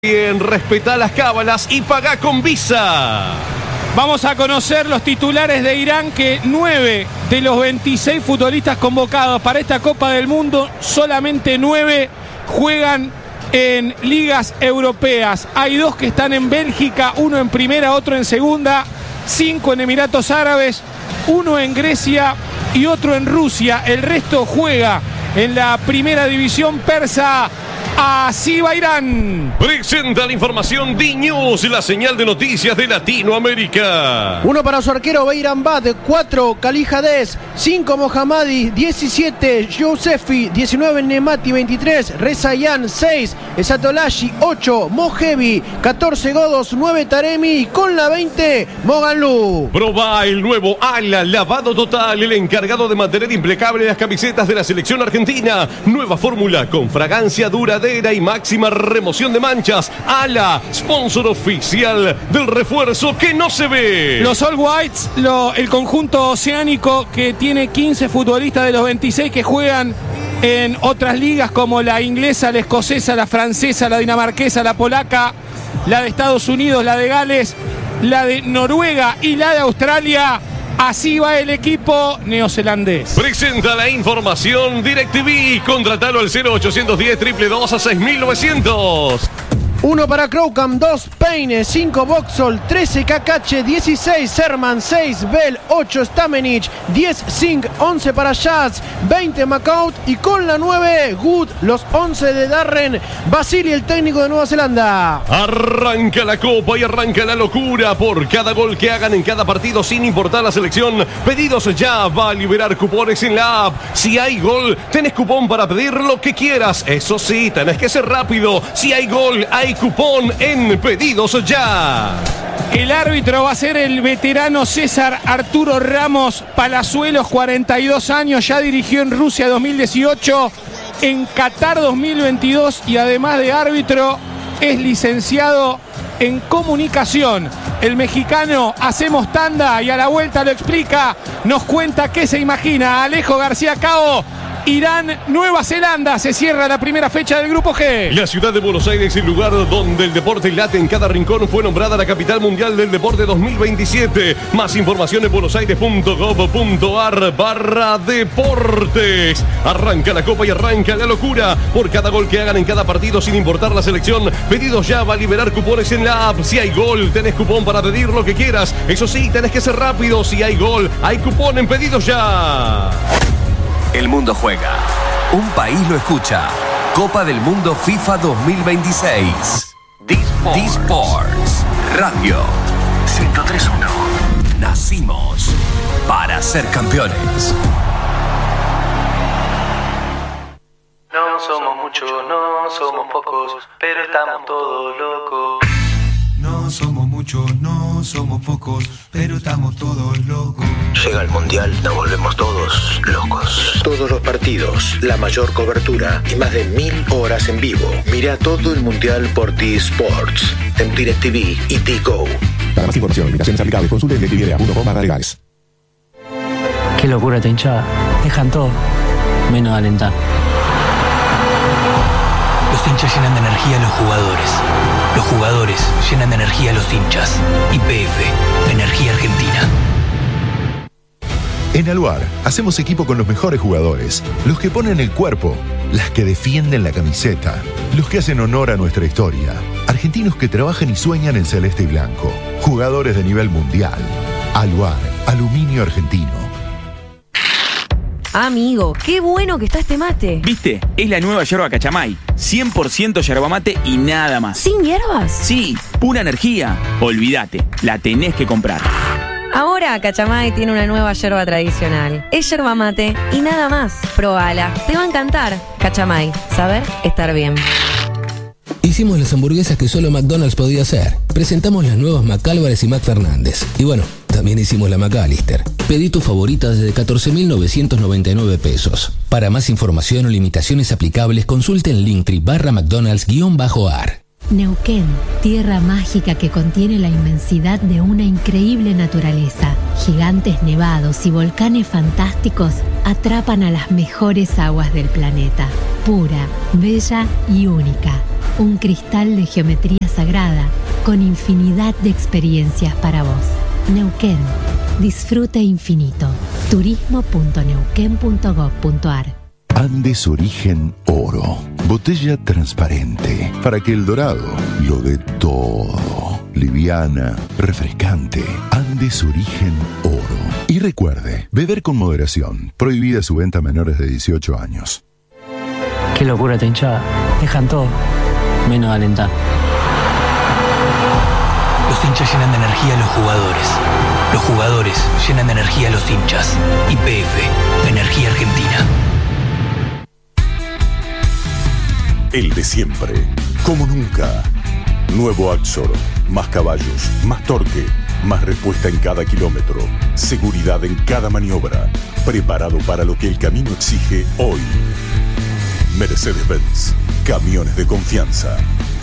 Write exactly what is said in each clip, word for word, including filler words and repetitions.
Bien, respetá las cábalas y pagá con Visa. Vamos a conocer los titulares de Irán, que nueve de los veintiséis futbolistas convocados para esta Copa del Mundo, solamente nueve juegan en ligas europeas. Hay dos que están en Bélgica, uno en primera, otro en segunda, cinco en Emiratos Árabes, uno en Grecia y otro en Rusia. El resto juega en la primera división persa. Así va Irán. Presenta la información D-News, la señal de noticias de Latinoamérica. Uno para su arquero Beiran Bad, cuatro Khalil Hades, cinco Mohammadi, diecisiete Yousefi, diecinueve Nemati, veintitrés Rezayan, seis Esatolashi, ocho Mojevi, catorce Godos, nueve Taremi, con la veinte Moganlu. Probá el nuevo Ala Lavado Total, el encargado de mantener impecable las camisetas de la selección argentina. Nueva fórmula con fragancia duradera y máxima remoción de manchas. Ala, sponsor oficial del refuerzo que no se ve. Los All Whites, lo, el conjunto oceánico que tiene quince futbolistas de los veintiséis que juegan en otras ligas como la inglesa, la escocesa, la francesa, la dinamarquesa, la polaca, la de Estados Unidos, la de Gales, la de Noruega y la de Australia. Así va el equipo neozelandés. Presenta la información DirecTV. Contratalo al cero ochocientos diez, dos dos dos, seis mil novecientos. uno para Crowcam, dos Peine, cinco Boxall, trece Kakache, dieciséis Serman, seis Bell, ocho Stamenich, diez Singh, once para Jazz, veinte Macaut y con la nueve Good, los once de Darren Basili, el técnico de Nueva Zelanda. Arranca la copa y arranca la locura por cada gol que hagan en cada partido sin importar la selección. Pedidos ya, va a liberar cupones en la app. Si hay gol, tenés cupón para pedir lo que quieras. Eso sí, tenés que ser rápido. Si hay gol, hay cupón en Pedidos Ya. El árbitro va a ser el veterano César Arturo Ramos Palazuelos, cuarenta y dos años, ya dirigió en Rusia dos mil dieciocho, en Qatar dos mil veintidós y además de árbitro es licenciado en comunicación. El mexicano, hacemos tanda y a la vuelta lo explica, nos cuenta qué se imagina. Alejo García Cao. Irán, Nueva Zelanda, se cierra la primera fecha del Grupo G. La ciudad de Buenos Aires, el lugar donde el deporte late en cada rincón, fue nombrada la capital mundial del deporte dos mil veintisiete. Más información en buenosaires punto gov punto ar barra deportes. Arranca la copa y arranca la locura. Por cada gol que hagan en cada partido, sin importar la selección, Pedidos Ya va a liberar cupones en la app. Si hay gol, tenés cupón para pedir lo que quieras. Eso sí, tenés que ser rápido. Si hay gol, hay cupón en Pedidos Ya. El mundo juega. Un país lo escucha. Copa del Mundo FIFA dos mil veintiséis. D-Sports. Radio. ciento tres punto uno. Nacimos para ser campeones. No somos muchos, no somos pocos, pero estamos todos locos. No somos muchos, no somos pocos, pero estamos todos locos. Llega el Mundial, nos volvemos todos locos. Todos los partidos, la mayor cobertura y más de mil horas en vivo. Mira todo el Mundial por D-Sports, en DirecTV y D-Go. Para más información, limitaciones aplicables, consulte en directv punto com barra legales. Qué locura esta hinchada. Dejan todo, menos alentar. Los hinchas llenan de energía a los jugadores. Los jugadores llenan de energía a los hinchas. Y P F, Energía Argentina. En Aluar hacemos equipo con los mejores jugadores, los que ponen el cuerpo, las que defienden la camiseta, los que hacen honor a nuestra historia, argentinos que trabajan y sueñan en celeste y blanco, jugadores de nivel mundial. Aluar, aluminio argentino. Amigo, qué bueno que está este mate. ¿Viste? Es la nueva yerba Cachamay. cien por ciento yerba mate y nada más. ¿Sin hierbas? Sí, pura energía. Olvídate, la tenés que comprar. Ahora Cachamay tiene una nueva yerba tradicional. Es yerba mate y nada más. Probala, te va a encantar. Cachamay, saber estar bien. Hicimos las hamburguesas que solo McDonald's podía hacer. Presentamos las nuevas McAlvarez y McFernández. Y bueno, también hicimos la McAllister. Pedí tu favorita desde catorce mil novecientos noventa y nueve pesos. Para más información o limitaciones aplicables, consulte en Linktree barra McDonald's-ar. Neuquén, tierra mágica que contiene la inmensidad de una increíble naturaleza. Gigantes nevados y volcanes fantásticos atrapan a las mejores aguas del planeta. Pura, bella y única. Un cristal de geometría sagrada con infinidad de experiencias para vos. Neuquén. Disfrute infinito. turismo punto neuquén punto gob punto ar. Andes Origen Oro. Botella transparente para que el dorado lo dé todo. Liviana, refrescante. Andes Origen Oro. Y recuerde, beber con moderación. Prohibida su venta a menores de dieciocho años. Qué locura esta hinchada. Dejan todo, menos alentar. Los hinchas llenan de energía a los jugadores. Los jugadores llenan de energía a los hinchas. Y P F, Energía Argentina. El de siempre, como nunca. Nuevo Axor, más caballos, más torque, más respuesta en cada kilómetro, seguridad en cada maniobra, preparado para lo que el camino exige hoy. Mercedes-Benz, camiones de confianza.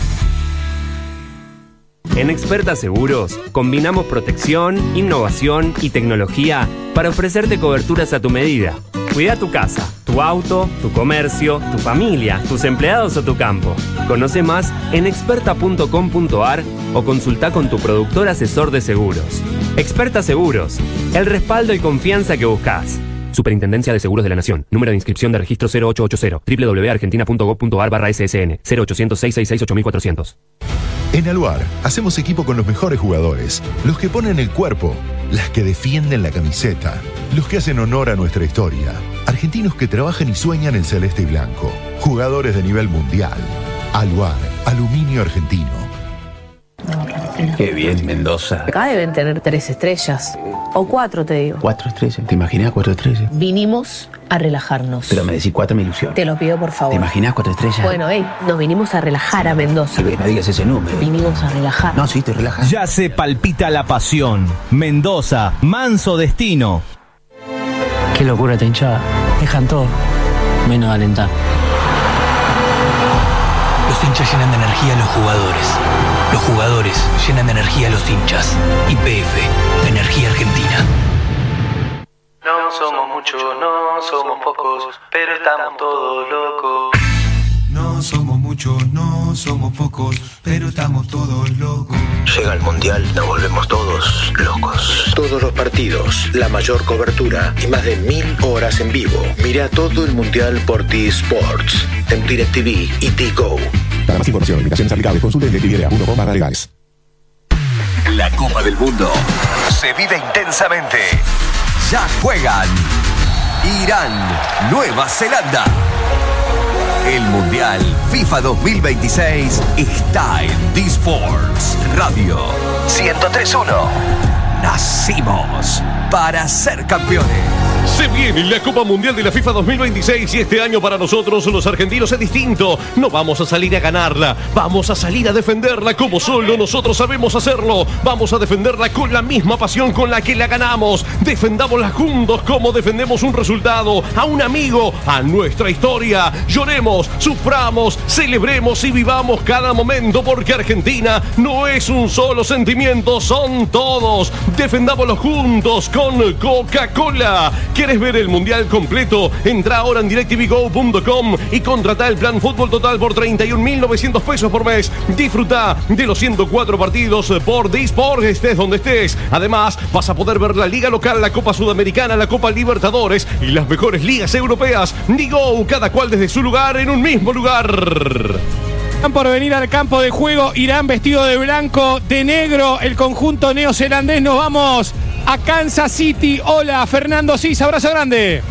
En Experta Seguros, combinamos protección, innovación y tecnología para ofrecerte coberturas a tu medida. Cuida tu casa, tu auto, tu comercio, tu familia, tus empleados o tu campo. Conoce más en experta punto com punto ar o consulta con tu productor asesor de seguros. Experta Seguros, el respaldo y confianza que buscas. Superintendencia de Seguros de la Nación. Número de inscripción de registro cero ocho ocho cero. doble u doble u doble u punto argentina punto gob punto ar barra S S N. cero ochocientos, seiscientos sesenta y seis, ocho mil cuatrocientos. En Aluar, hacemos equipo con los mejores jugadores, los que ponen el cuerpo, las que defienden la camiseta, los que hacen honor a nuestra historia, argentinos que trabajan y sueñan en celeste y blanco, jugadores de nivel mundial. Aluar, aluminio argentino. Qué bien, Mendoza. Acá deben tener tres estrellas. O cuatro, te digo. Cuatro estrellas. ¿Te imaginas cuatro estrellas? Vinimos a relajarnos. Pero me decís cuatro, me ilusión. Te lo pido, por favor. ¿Te imaginas cuatro estrellas? Bueno, hey, nos vinimos a relajar a Mendoza. Sí, no digas ese número. Vinimos a relajar. No, sí, te relajas. Ya se palpita la pasión. Mendoza, manso destino. Qué locura esta hinchada. Dejan todo, menos alentar. Los hinchas llenan de energía a los jugadores. Los jugadores llenan de energía a los hinchas. Y P F, Energía Argentina. No somos muchos, no somos pocos, pero estamos todos locos. No somos muchos, no somos pocos, pero estamos todos locos. Llega el Mundial, nos volvemos todos locos. Todos los partidos, la mayor cobertura y más de mil horas en vivo. Mira todo el Mundial por T-Sports, en DirecTV y T-Go. Para más información y invitaciones aplicables, consulte en directv punto com barra legales. La Copa del Mundo se vive intensamente. Ya juegan Irán, Nueva Zelanda. El Mundial FIFA dos mil veintiséis está en D-Sports Radio ciento tres punto uno. Nacimos para ser campeones. Se viene la Copa Mundial de la FIFA dos mil veintiséis y este año para nosotros los argentinos es distinto. No vamos a salir a ganarla, vamos a salir a defenderla como solo nosotros sabemos hacerlo. Vamos a defenderla con la misma pasión con la que la ganamos. Defendámosla juntos como defendemos un resultado, a un amigo, a nuestra historia. Lloremos, suframos, celebremos y vivamos cada momento porque Argentina no es un solo sentimiento, son todos. Defendámoslo juntos con Coca-Cola. ¿Quieres ver el Mundial completo? Entra ahora en directv go punto com y contrata el plan Fútbol Total por treinta y un mil novecientos pesos por mes. Disfruta de los ciento cuatro partidos por D-Sport, estés donde estés. Además, vas a poder ver la Liga Local, la Copa Sudamericana, la Copa Libertadores y las mejores ligas europeas. Digo, cada cual desde su lugar en un mismo lugar. Están por venir al campo de juego Irán vestido de blanco, de negro, el conjunto neozelandés. Nos vamos a Kansas City. Hola, Fernando Cis, abrazo grande.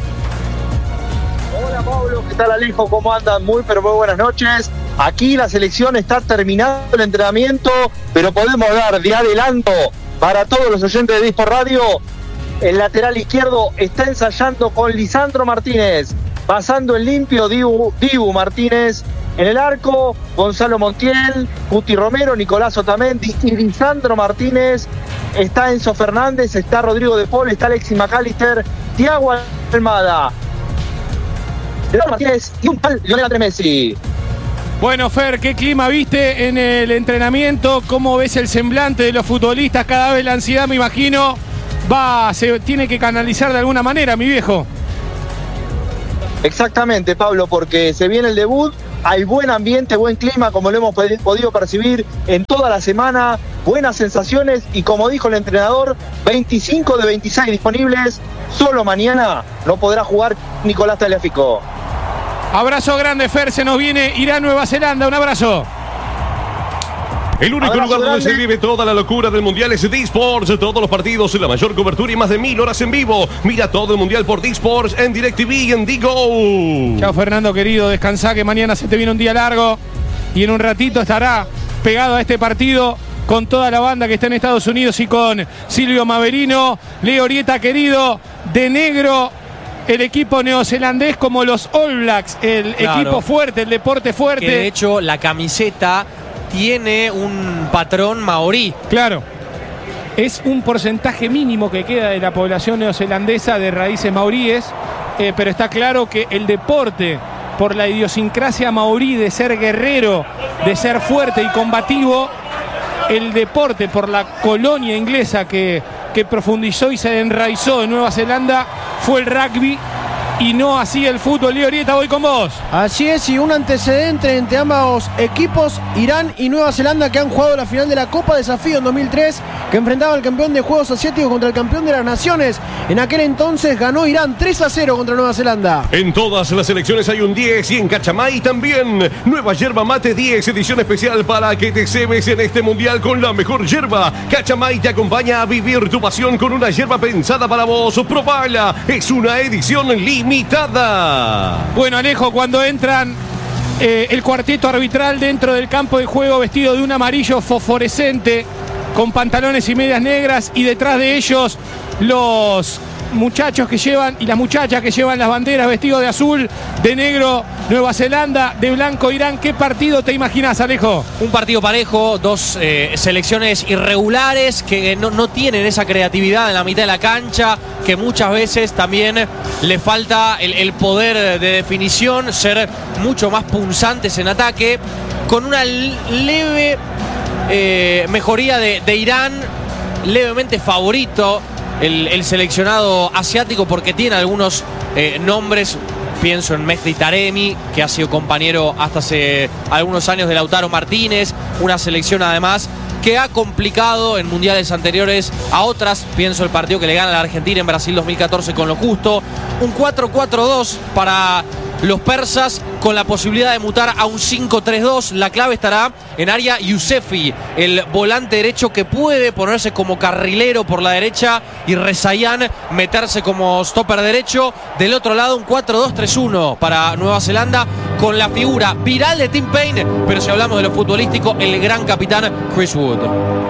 Hola, Pablo, ¿qué tal, Alejo? ¿Cómo andan? Muy, pero muy buenas noches. Aquí la selección está terminando el entrenamiento, pero podemos dar de adelanto para todos los oyentes de Dispo Radio. El lateral izquierdo está ensayando con Lisandro Martínez, pasando en limpio Dibu, Dibu Martínez. En el arco, Gonzalo Montiel, Cuti Romero, Nicolás Otamendi y Lisandro Martínez. Está Enzo Fernández, está Rodrigo de Paul, está Alexis McAllister, Thiago Almada, Leonardo Martínez y un tal Lionel Andrés Messi. Bueno, Fer, ¿qué clima viste en el entrenamiento? ¿Cómo ves el semblante de los futbolistas? Cada vez la ansiedad, me imagino, va, se tiene que canalizar de alguna manera, mi viejo. Exactamente, Pablo, porque se viene el debut hay buen ambiente, buen clima, como lo hemos podido percibir en toda la semana, buenas sensaciones y como dijo el entrenador, veinticinco de veintiséis disponibles, solo mañana no podrá jugar Nicolás Tagliafico. Abrazo grande, Fer, se nos viene Irán-Nueva Zelanda, un abrazo. El único Abrazo lugar donde grande. se vive toda la locura del Mundial es D-Sports. Todos los partidos, la mayor cobertura y más de mil horas en vivo. Mira todo el Mundial por D-Sports en DirecTV y en Digo. Chao, Fernando, querido, descansá que mañana se te viene un día largo y en un ratito estará pegado a este partido con toda la banda que está en Estados Unidos y con Silvio Maverino, Leo Orieta, querido, de negro. El equipo neozelandés como los All Blacks, el Claro. equipo fuerte, el deporte fuerte. Que de hecho la camiseta tiene un patrón maorí. Claro. Es un porcentaje mínimo que queda de la población neozelandesa de raíces maoríes, eh, pero está claro que el deporte, por la idiosincrasia maorí de ser guerrero, de ser fuerte y combativo, el deporte por la colonia inglesa que, que profundizó y se enraizó en Nueva Zelanda fue el rugby y no así el fútbol. Leo Orieta, voy con vos. Así es, y un antecedente entre ambos equipos, Irán y Nueva Zelanda, que han jugado la final de la Copa Desafío en dos mil tres, que enfrentaba al campeón de Juegos Asiáticos contra el campeón de las Naciones. En aquel entonces ganó Irán tres a cero contra Nueva Zelanda. En todas las selecciones hay un diez y en Cachamay también. Nueva Yerba Mate diez, edición especial para que te cebes en este mundial con la mejor yerba. Cachamay te acompaña a vivir tu pasión con una yerba pensada para vos. Probala, es una edición limitada. Bueno, Alejo, cuando entran eh, el cuarteto arbitral dentro del campo de juego vestido de un amarillo fosforescente con pantalones y medias negras y detrás de ellos los muchachos que llevan y las muchachas que llevan las banderas vestidos de azul, de negro Nueva Zelanda, de blanco Irán. ¿Qué partido te imaginas, Alejo? Un partido parejo, dos eh, selecciones irregulares que no, no tienen esa creatividad en la mitad de la cancha, que muchas veces también le falta el, el poder de definición, ser mucho más punzantes en ataque, con una leve eh, mejoría de, de Irán, levemente favorito el, el seleccionado asiático porque tiene algunos eh, nombres. Pienso en Mehdi Taremi, que ha sido compañero hasta hace algunos años de Lautaro Martínez, una selección además que ha complicado en mundiales anteriores a otras. Pienso el partido que le gana a la Argentina en Brasil dos mil catorce con lo justo. Un cuatro cuatro dos para los persas con la posibilidad de mutar a un cinco tres dos. La clave estará en Arya Yousefi, el volante derecho que puede ponerse como carrilero por la derecha y Rezaian meterse como stopper derecho. Del otro lado un cuatro dos tres uno para Nueva Zelanda con la figura viral de Tim Payne, pero si hablamos de lo futbolístico, el gran capitán Chris Wood.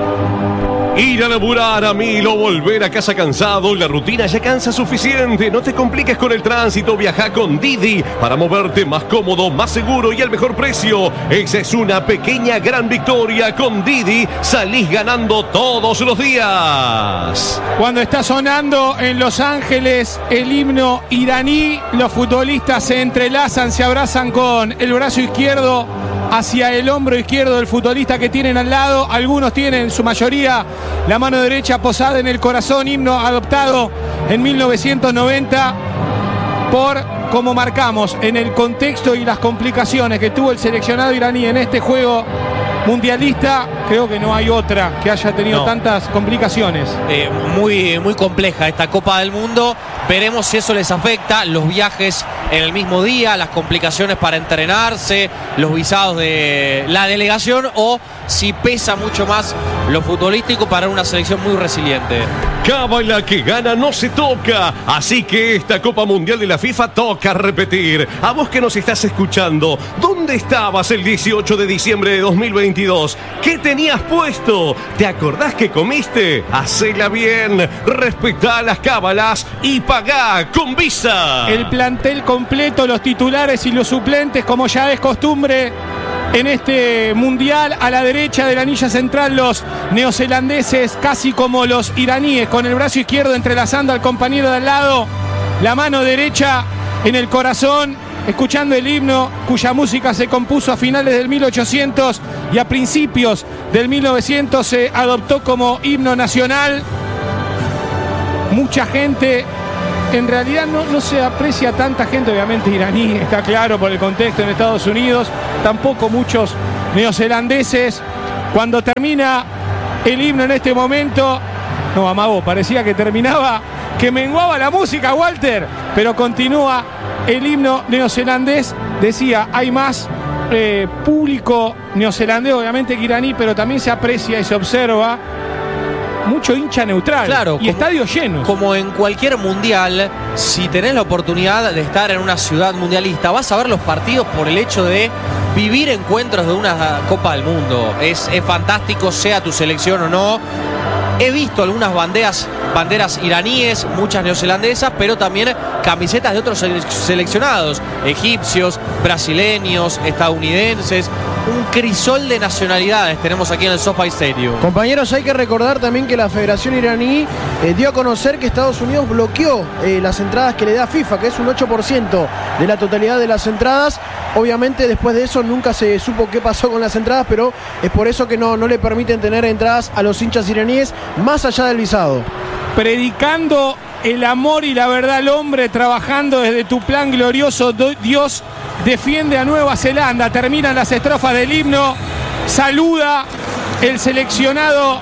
Ir a laburar a mil o volver a casa cansado, la rutina ya cansa suficiente. No te compliques con el tránsito, viaja con Didi para moverte más cómodo, más seguro y al mejor precio. Esa es una pequeña gran victoria. Con Didi salís ganando todos los días. Cuando está sonando en Los Ángeles el himno iraní, los futbolistas se entrelazan, se abrazan con el brazo izquierdo hacia el hombro izquierdo del futbolista que tienen al lado. Algunos tienen, su mayoría, la mano derecha posada en el corazón, himno adoptado en mil novecientos noventa por, como marcamos, en el contexto y las complicaciones que tuvo el seleccionado iraní en este juego mundialista. Creo que no hay otra que haya tenido no. tantas complicaciones. Eh, muy, muy compleja esta Copa del Mundo. Veremos si eso les afecta, los viajes en el mismo día, las complicaciones para entrenarse, los visados de la delegación, o si pesa mucho más lo futbolístico para una selección muy resiliente. Cábala que gana no se toca, así que esta Copa Mundial de la FIFA toca repetir. A vos que nos estás escuchando, ¿dónde estabas el dieciocho de diciembre de dos mil veintidós? ¿Qué tenías puesto? ¿Te acordás que comiste? Hacela bien, respetá las cábalas y pagá con Visa. El plantel completo, los titulares y los suplentes, como ya es costumbre en este mundial. A la derecha de la anilla central los neozelandeses, casi como los iraníes, con el brazo izquierdo entrelazando al compañero de al lado, la mano derecha en el corazón, escuchando el himno cuya música se compuso a finales del mil ochocientos y a principios del mil novecientos se adoptó como himno nacional. Mucha gente en realidad no, no se aprecia tanta gente, obviamente iraní, está claro por el contexto en Estados Unidos, tampoco muchos neozelandeses. Cuando termina el himno en este momento, no, amagó, parecía que terminaba, que menguaba la música, Walter, pero continúa el himno neozelandés. Decía, hay más eh, público neozelandés, obviamente que iraní, pero también se aprecia y se observa mucho hincha neutral, claro, y como, estadios llenos. Como en cualquier mundial, si tenés la oportunidad de estar en una ciudad mundialista, vas a ver los partidos por el hecho de vivir encuentros de una Copa del Mundo. Es, es fantástico, sea tu selección o no. He visto algunas banderas, banderas iraníes, muchas neozelandesas, pero también camisetas de otros seleccionados, egipcios, brasileños, estadounidenses. Un crisol de nacionalidades tenemos aquí en el SoFi Stadium. Compañeros, hay que recordar también que la Federación Iraní eh, dio a conocer que Estados Unidos bloqueó eh, las entradas que le da FIFA, que es un ocho por ciento de la totalidad de las entradas. Obviamente después de eso nunca se supo qué pasó con las entradas, pero es por eso que no, no le permiten tener entradas a los hinchas iraníes más allá del visado. Predicando el amor y la verdad al hombre, trabajando desde tu plan glorioso, Dios defiende a Nueva Zelanda. Terminan las estrofas del himno, saluda el seleccionado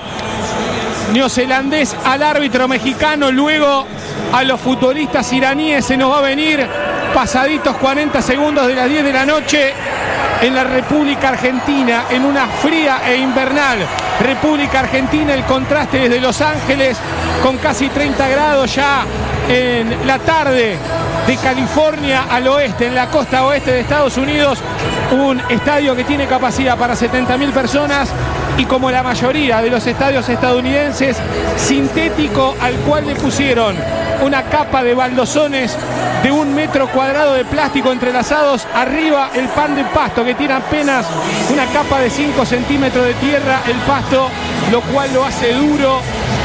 neozelandés al árbitro mexicano, luego a los futbolistas iraníes. Se nos va a venir pasaditos cuarenta segundos de las diez de la noche en la República Argentina, en una fría e invernal República Argentina. El contraste desde Los Ángeles con casi treinta grados ya en la tarde de California al oeste, en la costa oeste de Estados Unidos. Un estadio que tiene capacidad para setenta mil personas y, como la mayoría de los estadios estadounidenses, sintético, al cual le pusieron una capa de baldosones de un metro cuadrado de plástico entrelazados. Arriba el pan de pasto, que tiene apenas una capa de cinco centímetros de tierra el pasto, lo cual lo hace duro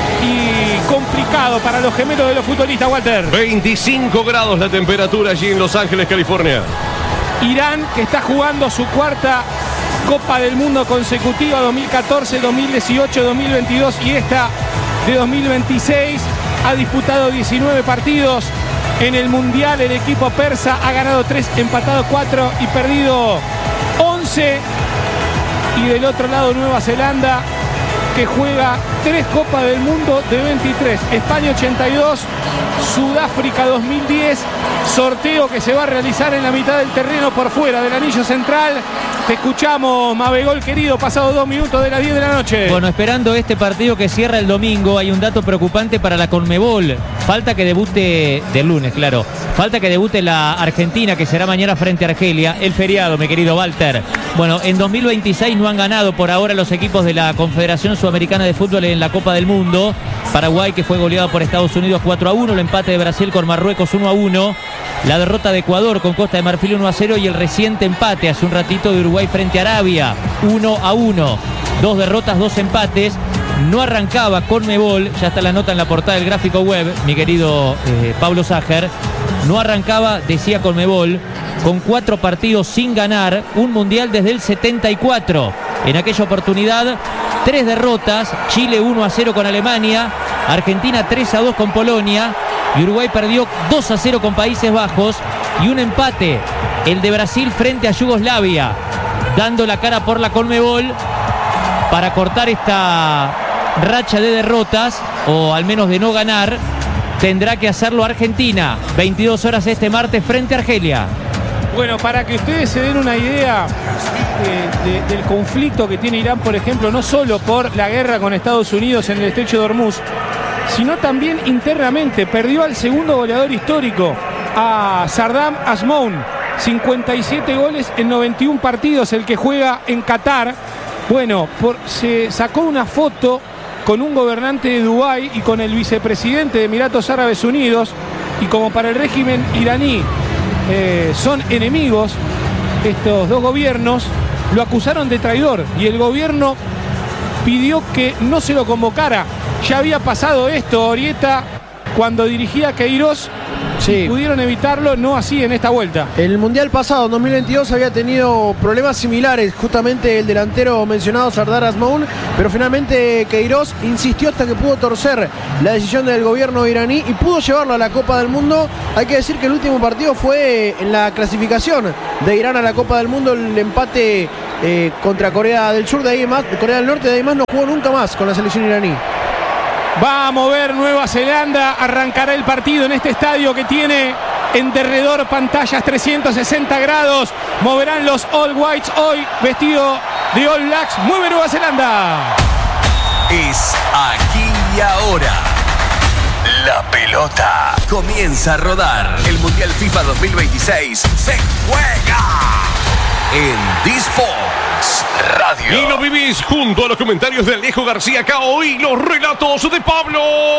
y complicado para los gemelos de los futbolistas, Walter. veinticinco grados la temperatura allí en Los Ángeles, California. Irán, que está jugando su cuarta Copa del Mundo consecutiva, dos mil catorce, dos mil dieciocho, dos mil veintidós y esta de dos mil veintiséis. Ha disputado diecinueve partidos en el Mundial. El equipo persa ha ganado tres, empatado cuatro y perdido once. Y del otro lado, Nueva Zelanda, que juega tres Copas del Mundo de veintitrés. España ochenta y dos, Sudáfrica dos mil diez. Sorteo que se va a realizar en la mitad del terreno por fuera del anillo central. Te escuchamos, Mabegol querido, pasado dos minutos de las diez de la noche. Bueno, esperando este partido que cierra el domingo, hay un dato preocupante para la Conmebol. Falta que debute, del lunes, claro. Falta que debute la Argentina, que será mañana frente a Argelia. El feriado, mi querido Walter. Bueno, en dos mil veintiséis no han ganado por ahora los equipos de la Confederación Sudamericana de Fútbol en la Copa del Mundo. Paraguay, que fue goleado por Estados Unidos cuatro a uno. El empate de Brasil con Marruecos uno a uno. La derrota de Ecuador con Costa de Marfil uno a cero. Y el reciente empate hace un ratito de Uruguay frente a Arabia uno a uno. Dos derrotas, dos empates. No arrancaba Conmebol, ya está la nota en la portada del gráfico web, mi querido eh, Pablo Sájer. No arrancaba, decía Conmebol, con cuatro partidos sin ganar un mundial desde el setenta y cuatro. En aquella oportunidad, tres derrotas: Chile uno a cero con Alemania, Argentina tres a dos con Polonia, y Uruguay perdió dos a cero con Países Bajos, y un empate, el de Brasil frente a Yugoslavia, dando la cara por la Conmebol para cortar esta racha de derrotas, o al menos de no ganar. Tendrá que hacerlo Argentina, veintidós horas este martes frente a Argelia. Bueno, para que ustedes se den una idea de, de, del conflicto que tiene Irán, por ejemplo, no solo por la guerra con Estados Unidos en el estrecho de Hormuz, sino también internamente. Perdió al segundo goleador histórico, a Sardam Azmoun, cincuenta y siete goles en noventa y uno partidos, el que juega en Qatar. Bueno, por, se sacó una foto con un gobernante de Dubái y con el vicepresidente de Emiratos Árabes Unidos, y como para el régimen iraní eh, son enemigos estos dos gobiernos, lo acusaron de traidor y el gobierno pidió que no se lo convocara. Ya había pasado esto, Orieta, cuando dirigía Queiroz, Sí. Y pudieron evitarlo, no así en esta vuelta. El Mundial pasado, en dos mil veintidós, había tenido problemas similares, justamente el delantero mencionado, Sardar Azmoun, pero finalmente Queiroz insistió hasta que pudo torcer la decisión del gobierno iraní y pudo llevarlo a la Copa del Mundo. Hay que decir que el último partido fue en la clasificación de Irán a la Copa del Mundo, el empate eh, contra Corea del Sur, de ahí más, Corea del Norte, de ahí más no jugó nunca más con la selección iraní. Va a mover Nueva Zelanda, arrancará el partido en este estadio que tiene en derredor pantallas trescientos sesenta grados. Moverán los All Whites hoy, vestido de All Blacks. Mueve Nueva Zelanda. Es aquí y ahora. La pelota comienza a rodar. El Mundial FIFA dos mil veintiséis se juega en D-Sports Radio. Y lo vivís junto a los comentarios de Alejo García Cao y los relatos de Pablo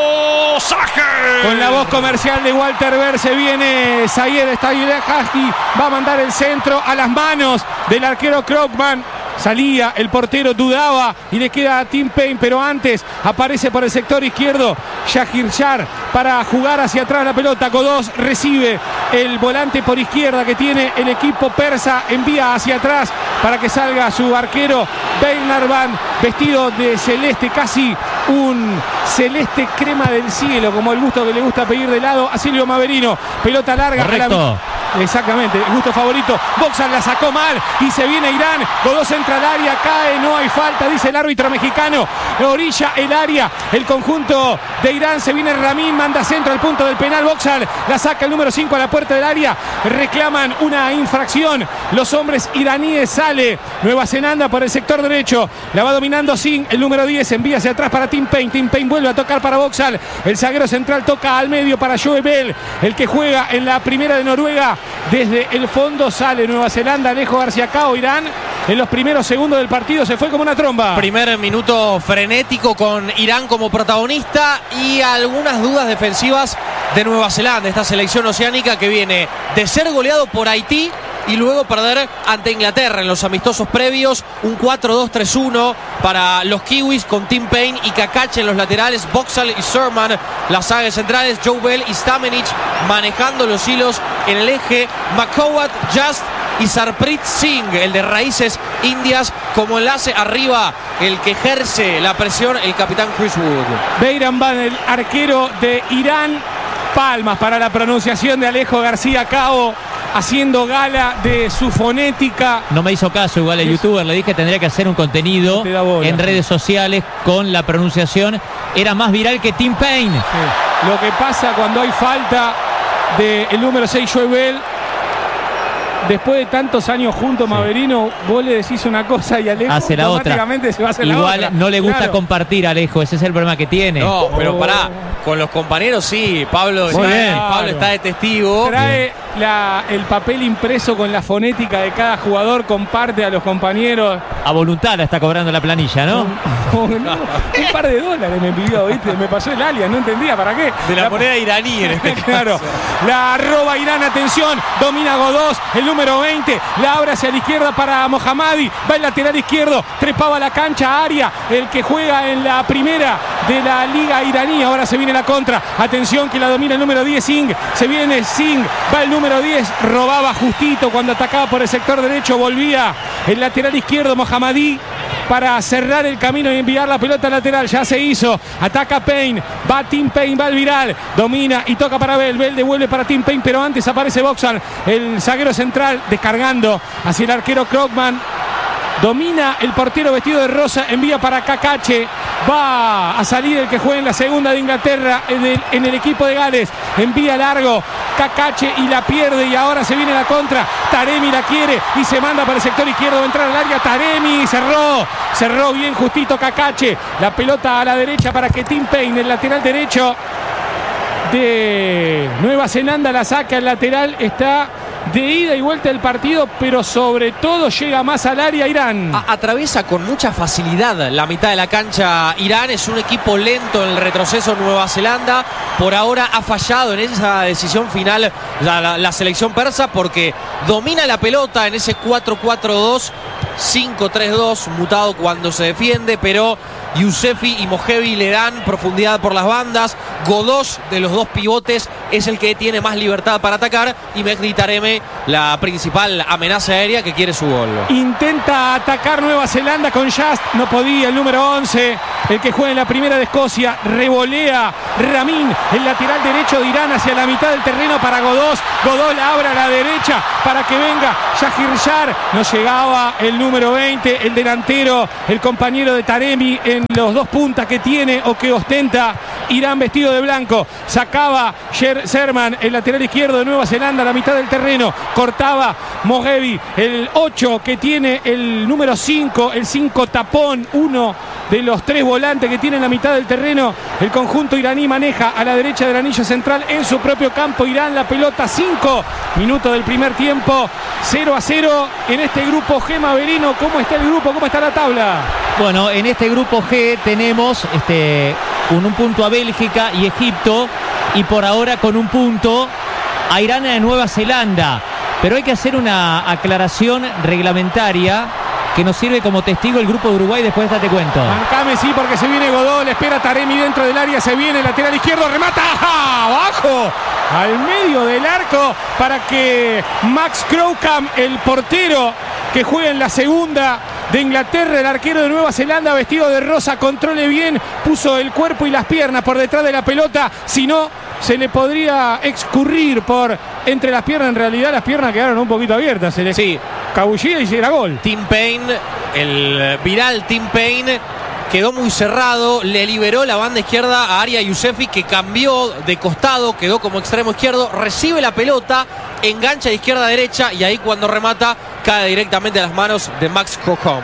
Sajer. Con la voz comercial de Walter Ver se viene Zayed Staylehaski. Va a mandar el centro a las manos del arquero Krogman. Salía, el portero dudaba y le queda a Tim Payne, pero antes aparece por el sector izquierdo Shahir Shar para jugar hacia atrás la pelota. Godós recibe el volante por izquierda que tiene el equipo persa, envía hacia atrás para que salga su arquero Beinarban, vestido de celeste, casi un celeste crema del cielo, como el gusto que le gusta pedir de lado a Silvio Maverino. Pelota larga. Correcto. Exactamente, el gusto favorito. Boxer la sacó mal y se viene Irán. Godós entra al área, cae, no hay falta, dice el árbitro mexicano. Orilla el área, el conjunto de Irán. Se viene Ramín, manda centro al punto del penal. Boxer la saca el número cinco a la puerta del área. Reclaman una infracción. Los hombres iraníes. Sale Nueva Zelanda por el sector derecho. La va dominando Singh, el número diez. Envía hacia atrás para Tim Payne. Tim Payne vuelve a tocar para Boxer. El zaguero central toca al medio para Joe Bell, el que juega en la primera de Noruega. Desde el fondo sale Nueva Zelanda. Alejo García Cao. Irán en los primeros segundos del partido se fue como una tromba. Primer minuto frenético con Irán como protagonista y algunas dudas defensivas de Nueva Zelanda, esta selección oceánica que viene de ser goleado por Haití y luego perder ante Inglaterra en los amistosos previos. Un cuatro dos tres uno para los kiwis con Tim Payne y Kakache en los laterales, Boxall y Surman las sagas centrales, Joe Bell y Stamenic manejando los hilos en el eje, Makowat, Just y Sarpreet Singh, el de raíces indias, como enlace arriba, el que ejerce la presión, el capitán Chris Wood. Beiranban, el arquero de Irán. Palmas para la pronunciación de Alejo García Cao, haciendo gala de su fonética. No me hizo caso igual el youtuber, le dije que tendría que hacer un contenido no en redes sociales con la pronunciación. Era más viral que Tim Payne. Sí. Lo que pasa cuando hay falta del número seis, Joe Bell. Después de tantos años juntos, sí. Maverino, vos le decís una cosa y Alejo hace la automáticamente otra. Se va a hacer igual la otra. No le gusta claro. compartir, Alejo, ese es el problema que tiene. No, pero pará, con los compañeros sí, Pablo, Muy está, bien. Pablo está de testigo. Trae la, el papel impreso con la fonética de cada jugador, comparte a los compañeros. A voluntad la está cobrando la planilla, ¿no? No, no, un par de dólares me pidió, ¿viste? Me pasó el alias, no entendía para qué. De la, la moneda iraní en este claro. caso. La roba Irán, atención, domina Godós, el número veinte, la abre hacia la izquierda para Mohammadi, va el lateral izquierdo, trepaba la cancha, Aria, el que juega en la primera de la liga iraní. Ahora se viene la contra, atención que la domina el número diez, Singh, se viene Singh, va el número diez, robaba justito cuando atacaba por el sector derecho, volvía el lateral izquierdo Mohammadi para cerrar el camino y enviar la pelota lateral. Ya se hizo, ataca Payne, va Tim Payne, va el viral, domina y toca para Bell, Bell devuelve para Tim Payne, pero antes aparece Boxall, el zaguero central, descargando hacia el arquero Krogman. Domina el portero vestido de rosa, envía para Kakache, va a salir el que juega en la segunda de Inglaterra en el, en el equipo de Gales, envía largo Kakache y la pierde y ahora se viene la contra, Taremi la quiere y se manda para el sector izquierdo, va a entrar al área Taremi, cerró, cerró bien justito Kakache, la pelota a la derecha para que Tim Payne, el lateral derecho de Nueva Zelanda, la saca, el lateral está de ida y vuelta del partido, pero sobre todo llega más al área Irán. A atraviesa con mucha facilidad la mitad de la cancha Irán, es un equipo lento en el retroceso. Nueva Zelanda por ahora ha fallado en esa decisión final la, la, la selección persa, porque domina la pelota en ese cuatro cuatro dos cinco tres dos, mutado cuando se defiende, pero Yusefi y Mojevi le dan profundidad por las bandas. Godós, de los dos pivotes, es el que tiene más libertad para atacar, y Mehdi Taremi, la principal amenaza aérea que quiere su gol. Intenta atacar Nueva Zelanda con Just, no podía, el número once, el que juega en la primera de Escocia, revolea Ramin, el lateral derecho de Irán, hacia la mitad del terreno para Godós. Godós la abre a la derecha para que venga Jahiryar, no llegaba el número veinte, el delantero, el compañero de Taremi en los dos puntas que tiene o que ostenta Irán vestido de blanco. Sacaba Sher Serman, el lateral izquierdo de Nueva Zelanda, a la mitad del terreno. Cortaba Mojevi, el ocho que tiene el número cinco, el cinco tapón, uno de los tres volantes que tiene en la mitad del terreno. El conjunto iraní maneja a la derecha del anillo central en su propio campo. Irán la pelota, cinco minutos del primer tiempo, cero a cero en este grupo G. Maverino. ¿Cómo está el grupo? ¿Cómo está la tabla? Bueno, en este grupo G tenemos este, con un punto a Bélgica y Egipto, y por ahora con un punto a Irán de Nueva Zelanda. Pero hay que hacer una aclaración reglamentaria que nos sirve como testigo el grupo de Uruguay. Después de esta te cuento. Mancame, sí, porque se viene Godó, le espera Taremi dentro del área, se viene el lateral izquierdo, remata abajo al medio del arco para que Max Crowcam, el portero que juega en la segunda de Inglaterra, el arquero de Nueva Zelanda vestido de rosa, controle bien, puso el cuerpo y las piernas por detrás de la pelota, si no se le podría excurrir por entre las piernas. En realidad las piernas quedaron un poquito abiertas, se le sí. cabullía y se era gol. Tim Payne, el viral Tim Payne, quedó muy cerrado, le liberó la banda izquierda a Arya Yusefi, que cambió de costado, quedó como extremo izquierdo, recibe la pelota, engancha de izquierda a derecha, y ahí cuando remata cae directamente a las manos de Max Crowcam.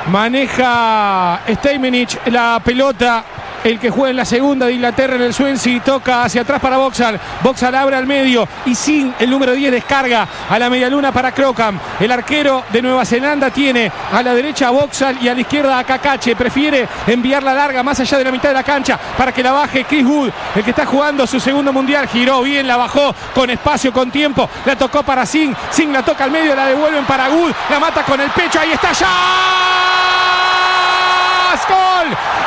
Maneja Steimenich la pelota, el que juega en la segunda de Inglaterra en el Swansea, toca hacia atrás para Boxall. Boxall abre al medio y sin el número diez descarga a la medialuna para Crowcam. El arquero de Nueva Zelanda tiene a la derecha a Boxall y a la izquierda a Kakache. Prefiere enviarla larga más allá de la mitad de la cancha para que la baje Chris Wood, el que está jugando su segundo mundial. Giró bien, la bajó con espacio, con tiempo. La tocó para Singh. Singh la toca al medio, la devuelven para Wood. La mata con el pecho. Ahí está ya. ¡Gol!